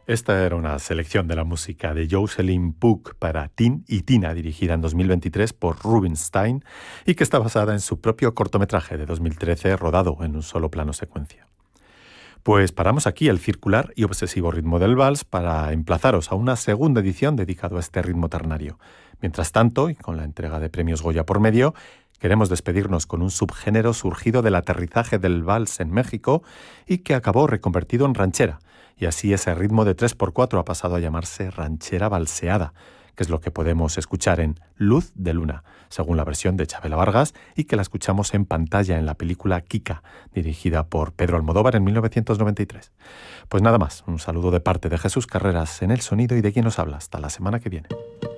Esta era una selección de la música de Jocelyn Puck para Tin y Tina, dirigida en 2023 por Rubinstein y que está basada en su propio cortometraje de 2013, rodado en un solo plano secuencia. Pues paramos aquí el circular y obsesivo ritmo del vals para emplazaros a una segunda edición dedicado a este ritmo ternario. Mientras tanto, y con la entrega de premios Goya por medio, queremos despedirnos con un subgénero surgido del aterrizaje del vals en México y que acabó reconvertido en ranchera. Y así ese ritmo de 3x4 ha pasado a llamarse ranchera valseada, que es lo que podemos escuchar en Luz de Luna, según la versión de Chabela Vargas, y que la escuchamos en pantalla en la película Kika, dirigida por Pedro Almodóvar en 1993. Pues nada más, un saludo de parte de Jesús Carreras en el sonido y de quien nos habla. Hasta la semana que viene.